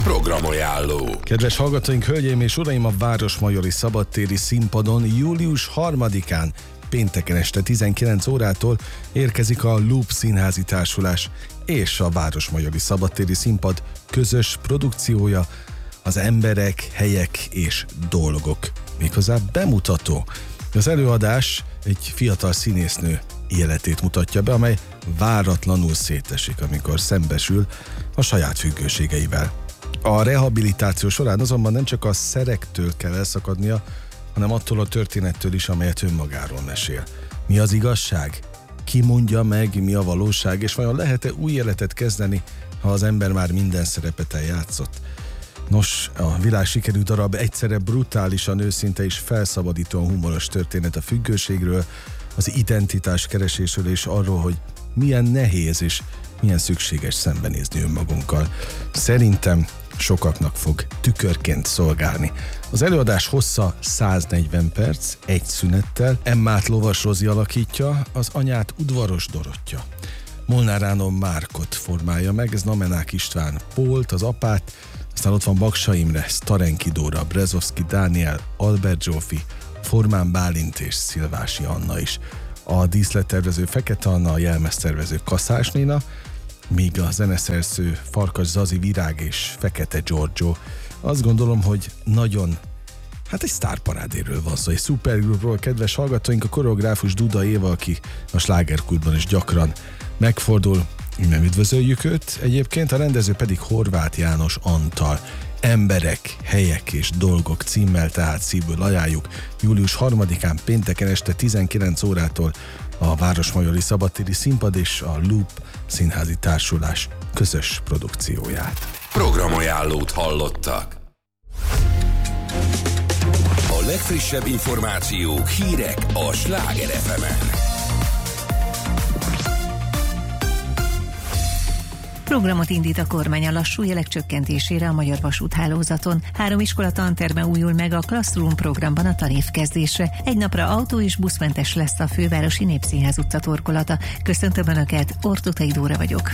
Programajánló. Kedves hallgatóink, hölgyeim és uraim, a Városmajori Szabadtéri Színpadon július 3-án pénteken este 19 órától érkezik a Loop Színházi Társulás és a Városmajori Szabadtéri Színpad közös produkciója, az emberek, helyek és dolgok. Méghozzá bemutató. Az előadás egy fiatal színésznő életét mutatja be, amely váratlanul szétesik, amikor szembesül a saját függőségeivel. A rehabilitáció során azonban nem csak a szerektől kell elszakadnia, hanem attól a történettől is, amelyet önmagáról mesél. Mi az igazság? Ki mondja meg, mi a valóság, és vajon lehet-e új életet kezdeni, ha az ember már minden szerepet eljátszott? Nos, a világ sikerű darab egyszerre brutálisan őszinte és felszabadítóan humoros történet a függőségről, az identitás keresésről és arról, hogy milyen nehéz és milyen szükséges szembenézni önmagunkkal. Szerintem sokaknak fog tükörként szolgálni. Az előadás hossza 140 perc, egy szünettel. Emmát Lovas Rozi alakítja, az anyát Udvaros Dorottya. Molnár Ánon Márkot formálja meg, ez Namenák István Pólt, az apát, aztán ott van Baksa Imre, Starenki Dóra, Brezovszki Dániel, Albert Zsófi, Formán Bálint és Szilvási Anna is. A díszlettervező Fekete Anna, a jelmeztervező Kaszás Nina, míg a zeneszerző Farkas Zazi Virág és Fekete Giorgio. Azt gondolom, hogy nagyon, egy sztárparádéről van szó, egy szupergrupról, kedves hallgatóink, a koreográfus Duda Éva, aki a slágerkultban is gyakran megfordul, nem üdvözöljük őt, egyébként a rendező pedig Horváth János Antal. Emberek, helyek és dolgok címmel, tehát szívből ajánljuk július 3-án pénteken este 19 órától a Városmajori Szabadtéri Színpad és a Loop Színházi Társulás közös produkcióját. Programajánlót hallottak. A legfrissebb információk, hírek a Sláger FM-en. Programot indít a kormány a lassú jelek csökkentésére a magyar vasúthálózaton. 3 iskola tanterme újul meg a Classroom programban a tanévkezdésre. Egy napra autó- és buszmentes lesz a Fővárosi Népszínház utca torkolata. Köszöntöm Önöket, Ortutay Dóra vagyok.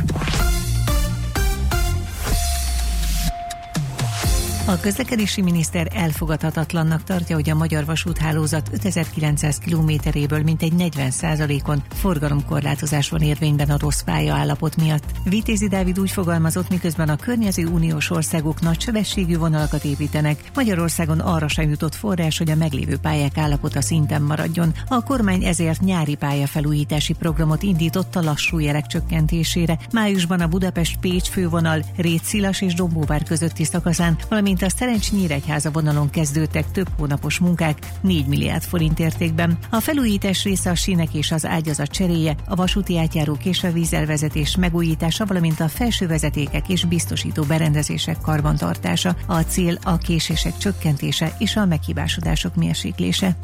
A közlekedési miniszter elfogadhatatlannak tartja, hogy a magyar vasúthálózat 5900 kilométeréből mintegy 40%-on forgalomkorlátozás van érvényben a rossz pályaállapot miatt. Vitézi Dávid úgy fogalmazott, miközben a környező uniós országok nagysebességű vonalakat építenek, Magyarországon arra sem jutott forrás, hogy a meglévő pályák állapota szinten maradjon. A kormány ezért nyári pályafelújítási programot indított a lassú jelek csökkentésére. Májusban a Budapest-Pécs fővonal Rétszilas és Dombóvár közötti szakaszán, valamint a Szerencs-Nyíregyháza vonalon kezdődtek több hónapos munkák 4 milliárd forint értékben. A felújítás része a sínek és az ágyazat cseréje, a vasúti átjárók és a vízelvezetés megújítása, valamint a felső vezetékek és biztosító berendezések karbantartása. A cél a késések csökkentése és a meghibásodások mérséklése.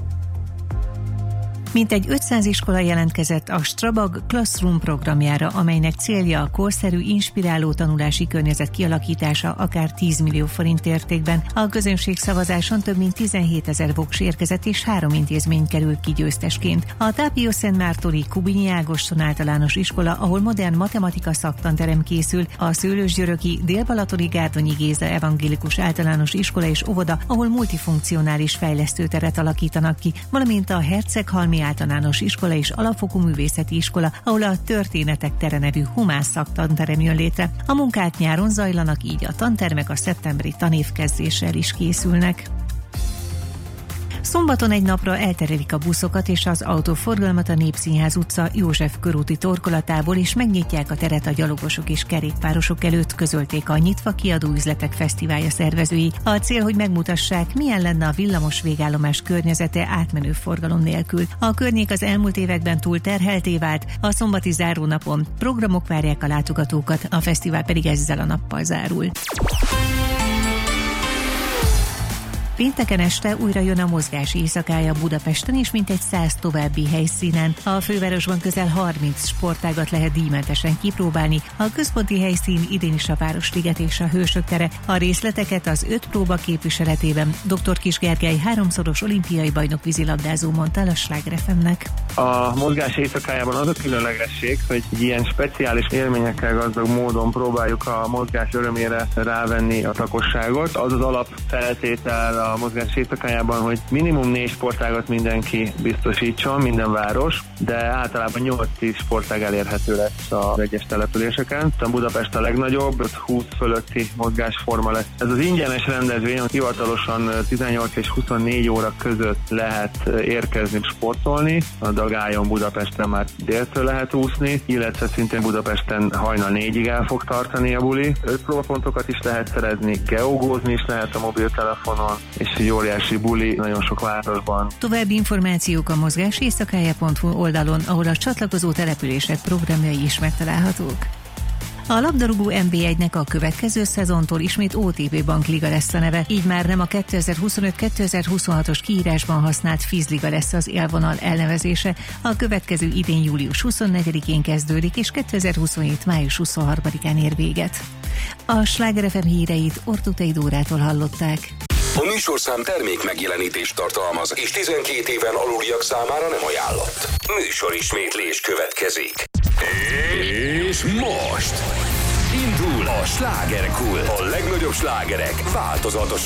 Mintegy 500 iskola jelentkezett a Strabag Classroom programjára, amelynek célja a korszerű, inspiráló tanulási környezet kialakítása akár 10 millió forint értékben. A közönségszavazáson több mint 17 000 voks érkezett és 3 intézmény került ki győztesként. A Tápió-Szentmártoni Kubinyi Ágoston általános iskola, ahol modern matematika szaktanterem készül, a Szőlősgyöröki Dél-Balatoni Gárdonyi Géza evangélikus általános iskola és óvoda, ahol multifunkcionális fejlesztőteret alakítanak ki, valamint a Herceghalmi általános iskola és alapfokú művészeti iskola, ahol a Történetek tere nevű humán szaktanterem jön létre. A munkák nyáron zajlanak, így a tantermek a szeptemberi tanévkezdéssel is készülnek. Szombaton egy napra elterelik a buszokat és az autóforgalmat a Népszínház utca József körúti torkolatából, és megnyitják a teret a gyalogosok és kerékpárosok előtt, közölték a Nyitva Kiadó Üzletek Fesztiválja szervezői. A cél, hogy megmutassák, milyen lenne a villamos végállomás környezete átmenő forgalom nélkül. A környék az elmúlt években túl terhelté vált, a szombati zárónapon programok várják a látogatókat, a fesztivál pedig ezzel a nappal zárul. Pénteken este újra jön a mozgás éjszakája Budapesten és mintegy 100 további helyszínen. A fővárosban közel 30 sportágat lehet díjmentesen kipróbálni. A központi helyszín idén is a Városliget és a Hősök tere. A részleteket az 5 próba képviseletében dr. Kiss Gergely 3-szoros olimpiai bajnok vízilabdázó mondta a Sláger FM-nek. A mozgás éjszakájában az a különlegesség, hogy ilyen speciális élményekkel gazdag módon próbáljuk a mozgás örömére rávenni a lakosságot. Az az alapfeltétel a mozgás éjszakájában, hogy minimum 4 sportágat mindenki biztosítson, minden város, de általában 8-10 sportág elérhető lesz az egyes településeken. A Budapest a legnagyobb, 20 fölötti mozgásforma lesz. Ez az ingyenes rendezvény, hivatalosan 18 és 24 óra között lehet érkezni, sportolni. A Dagályon Budapesten már déltől lehet úszni, illetve szintén Budapesten hajnal 4-ig el fog tartani a buli. 5 próbapontokat is lehet szerezni, geogózni is lehet a mobiltelefonon, és egy óriási buli nagyon sok városban. További információk a mozgáséjszakája.hu oldalon, ahol a csatlakozó települések programjai is megtalálhatók. A labdarúgó NB1-nek a következő szezontól ismét OTP Bankliga lesz a neve, így már nem a 2025-2026-os kiírásban használt Fizliga lesz az élvonal elnevezése. A következő idén július 24-én kezdődik, és 2027. május 23-án ér véget. A Sláger FM híreit Ortutei Dórától hallották. A műsorszám termék megjelenítést tartalmaz, és 12 éven aluliak számára nem ajánlott. Műsorismétlés következik. És most indul a slágerkult. A legnagyobb slágerek változatos